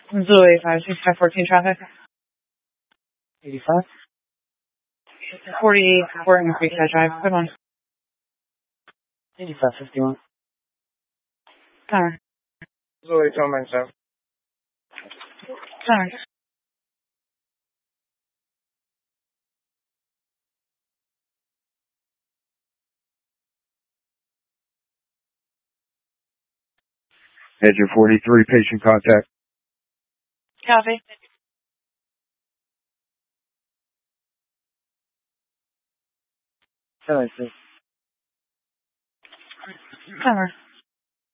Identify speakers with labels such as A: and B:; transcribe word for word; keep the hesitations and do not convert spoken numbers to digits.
A: Zulu eighty-five, sixty-five fourteen traffic.
B: eighty-five?
A: forty-eight Horton Creekside Drive. Good one.
B: eighty-five fifty-one.
A: Timer.
C: Zulu eighty-two, ninety-seven.
A: Timer.
D: Edger forty-three, patient contact.
A: Copy.
B: seventy-six.
A: Timer.